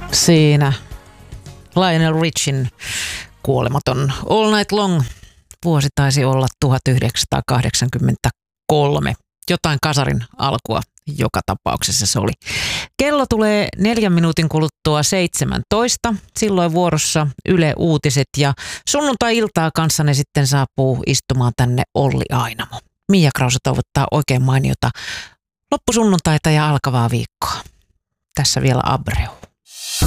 Siinä Lionel Richin kuolematon All Night Long. Vuosi taisi olla 1983. Jotain kasarin alkua joka tapauksessa se oli. Kello tulee 4 minuutin kuluttua 17. Silloin vuorossa Yle Uutiset ja sunnuntai-iltaa kanssanne sitten saapuu istumaan tänne Olli Ainamo. Mia Krause toivottaa oikein mainiota loppusunnuntaita ja alkavaa viikkoa. Tässä vielä Abreu.